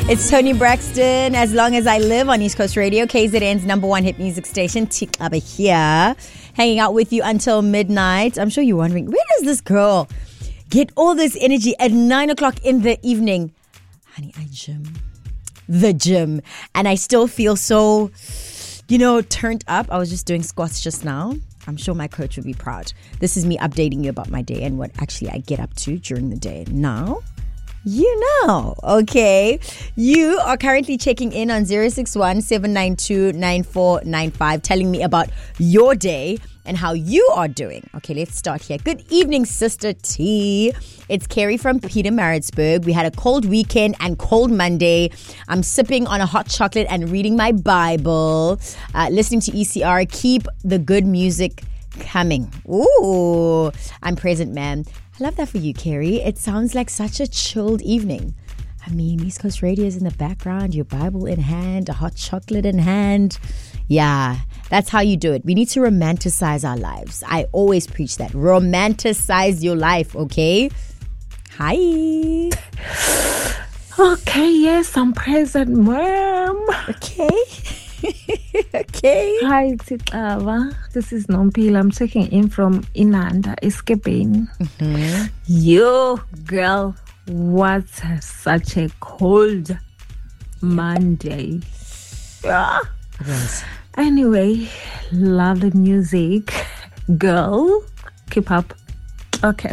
It's Tony Braxton, As Long As I Live on East Coast Radio, KZN's number one hit music station, Tikaba here, hanging out with you until midnight. I'm sure you're wondering, where does this girl get all this energy at 9 o'clock in the evening? Honey, I gym. The gym. And I still feel so, turned up. I was just doing squats just now. I'm sure my coach would be proud. This is me updating you about my day and what actually I get up to during the day. Now, okay? You are currently checking in on 061-792-9495, telling me about your day and how you are doing. Okay, let's start here. Good evening, Sister T. It's Carrie from Pietermaritzburg. We had a cold weekend and cold Monday. I'm sipping on a hot chocolate and reading my Bible, listening to ECR. Keep the good music coming. Ooh, I'm present, man. I love that for you, Carrie. It sounds like such a chilled evening. I mean, East Coast Radio is in the background, your Bible in hand, a hot chocolate in hand. Yeah, that's how you do it. We need to romanticize our lives. I always preach that. Romanticize your life, okay? Hi. Okay, yes, I'm present, Mom. Okay. Okay. Hi, Tikaba. This is Nompila. I'm checking in from Inanda, Escaping. Yo, girl, what such a cold Monday. Yes. Anyway, love the music. Girl, keep up. Okay.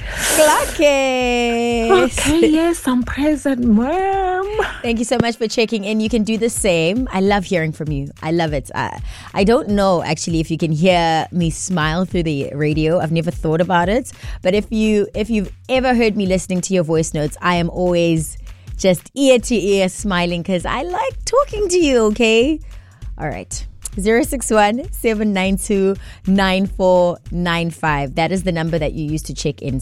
Okay, yes, I'm present, Mom. Thank you so much for checking in. You can do the same. I love hearing from you. I love it. I don't know, actually, if you can hear me smile through the radio. I've never thought about it. But if you've ever heard me listening to your voice notes, I am always just ear to ear smiling because I like talking to you, okay? All right. 061-792-9495. That is the number that you use to check in.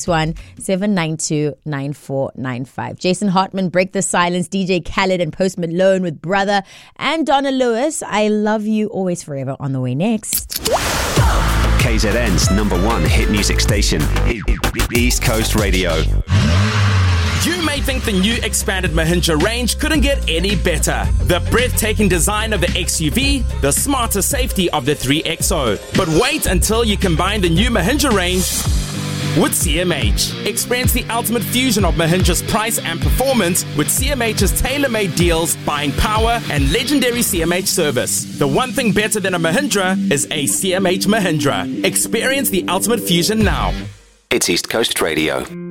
061-792-9495. Jason Hartman, Break the Silence, DJ Khaled and Post Malone with Brother, and Donna Lewis. I love you always forever on the way next. KZN's number one hit music station, East Coast Radio. You may think the new expanded Mahindra range couldn't get any better. The breathtaking design of the XUV, the smarter safety of the 3XO. But wait until you combine the new Mahindra range with CMH. Experience the ultimate fusion of Mahindra's price and performance with CMH's tailor-made deals, buying power, and legendary CMH service. The one thing better than a Mahindra is a CMH Mahindra. Experience the ultimate fusion now. It's East Coast Radio.